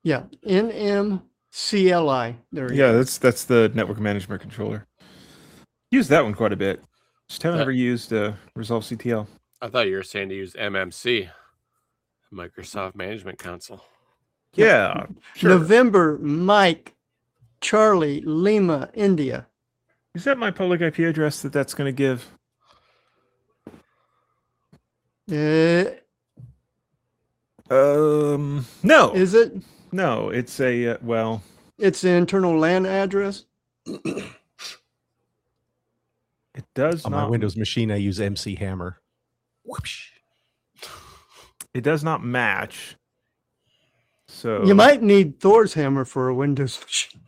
Yeah, NMCLI. There you Yeah, go. that's the network management controller. Use that one quite a bit. Just haven't ever used Resolve CTL. I thought you were saying to use MMC, Microsoft Management Console. Yeah, sure. November, Mike, Charlie, Lima, India. Is that my public IP address that's going to give? No. Is it? No, it's a well. It's the internal LAN address. It does on not. My Windows machine, I use MC Hammer. Whoosh. It does not match. So You might need Thor's hammer for a Windows machine.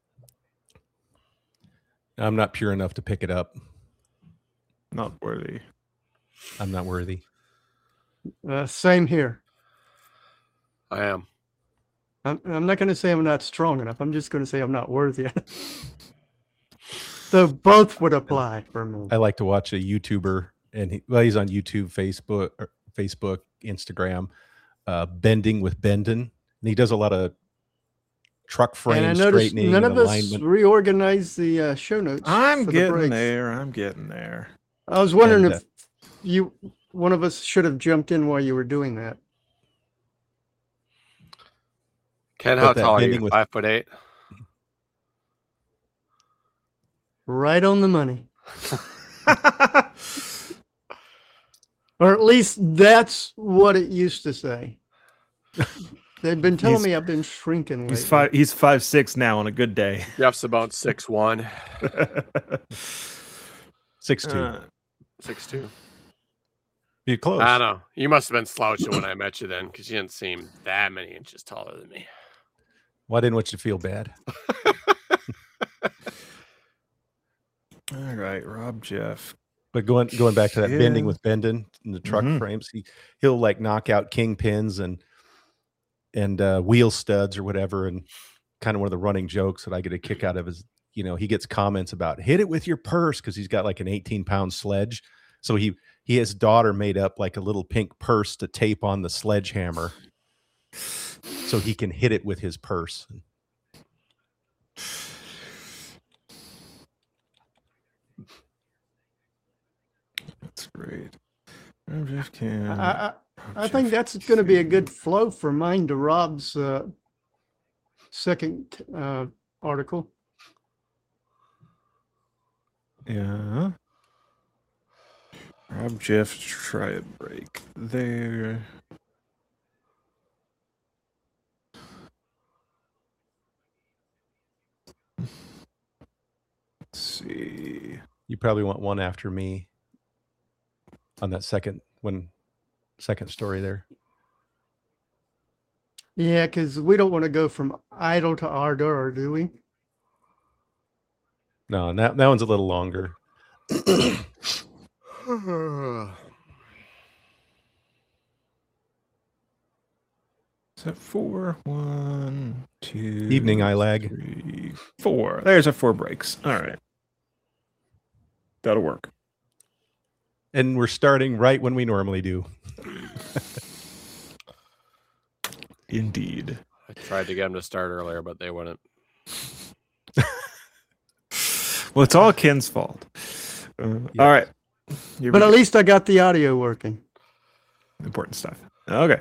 I'm not pure enough to pick it up. Not worthy. I'm not worthy. Same here. I am. I'm not going to say I'm not strong enough. I'm just going to say I'm not worthy enough. So both would apply for me. I like to watch a YouTuber, and he's on YouTube, Facebook, Instagram, Bending with Bendon, and he does a lot of truck frame and I noticed straightening. none and of us alignment. reorganized the show notes. I'm for the getting breaks. there. I'm getting there. I was wondering if one of us should have jumped in while you were doing that. Ken, how tall are you? 5'8"? Right on the money. Or at least that's what it used to say. They've been telling me I've been shrinking lately. He's 5'6" now on a good day. Jeff's about 6'1". 6'2". 6'2". You're close. I don't know. You must have been slouching when I met you then, because you didn't seem that many inches taller than me. Well, I didn't want you to feel bad. All right, Rob Jeff. But going back to that Bending with Bendon in the truck frames, he'll like knock out kingpins and wheel studs or whatever. And kind of one of the running jokes that I get a kick out of is, he gets comments about hit it with your purse because he's got like an 18-pound sledge. So his daughter made up like a little pink purse to tape on the sledgehammer so he can hit it with his purse. That's great. Rob Jeff can. I think that's going to be a good flow for mine to Rob's second article. Yeah. Rob Jeff, try a break there. Let's see. You probably want one after me on that second story there. Yeah, because we don't want to go from idle to ardor, do we? No, that one's a little longer. Is that 4? 1, 2. Evening iLag. 3, 4. There's a 4 breaks. All right. That'll work. And we're starting right when we normally do. Indeed. I tried to get them to start earlier, but they wouldn't. Well, it's all Ken's fault. All right. But at least I got the audio working. Important stuff. Okay.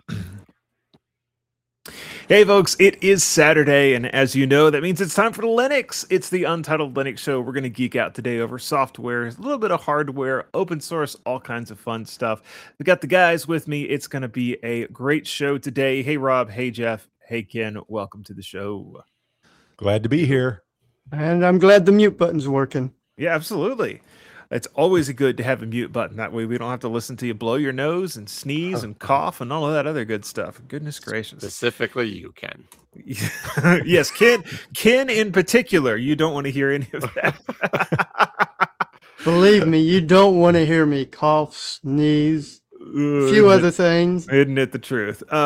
Hey, folks, it is Saturday, and as you know, that means it's time for Linux. It's the Untitled Linux Show. We're going to geek out today over software, a little bit of hardware, open source, all kinds of fun stuff. We got the guys with me. It's going to be a great show today. Hey, Rob. Hey, Jeff. Hey, Ken. Welcome to the show. Glad to be here. And I'm glad the mute button's working. Yeah, absolutely. It's always good to have a mute button. That way we don't have to listen to you blow your nose and sneeze and cough and all of that other good stuff. Goodness gracious. Specifically you, Ken. Yes, Ken in particular. You don't want to hear any of that. Believe me, you don't want to hear me cough, sneeze, a few other things. Isn't it the truth?